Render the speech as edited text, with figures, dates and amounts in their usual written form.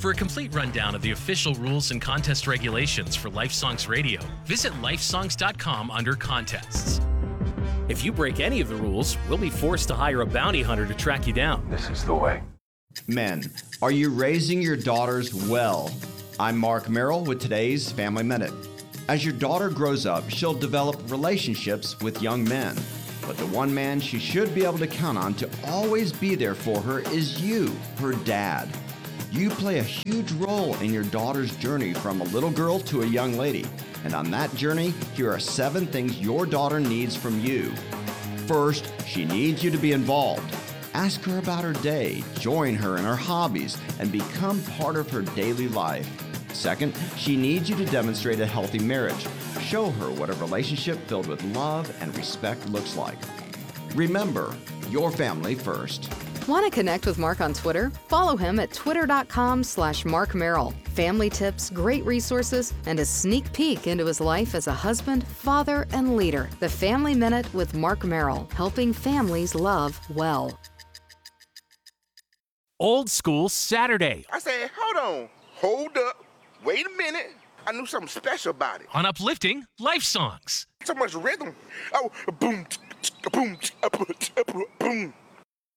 For a complete rundown of the official rules and contest regulations for LifeSongs Radio, visit lifesongs.com under contests. If you break any of the rules, we'll be forced to hire a bounty hunter to track you down. This is the way. Men, are you raising your daughters well? I'm Mark Merrill with today's Family Minute. As your daughter grows up, she'll develop relationships with young men. But the one man she should be able to count on to always be there for her is you, her dad. You play a huge role in your daughter's journey from a little girl to a young lady. And on that journey, here are 7 things your daughter needs from you. First, she needs you to be involved. Ask her about her day, join her in her hobbies, and become part of her daily life. Second, she needs you to demonstrate a healthy marriage. Show her what a relationship filled with love and respect looks like. Remember, your family first. Want to connect with Mark on Twitter? Follow him at twitter.com/Mark Merrill. Family tips, great resources, and a sneak peek into his life as a husband, father, and leader. The Family Minute with Mark Merrill, helping families love well. Old School Saturday I said, hold up, wait a minute. I knew something special about it. on Uplifting Life Songs. So much rhythm. Oh, boom, boom, boom.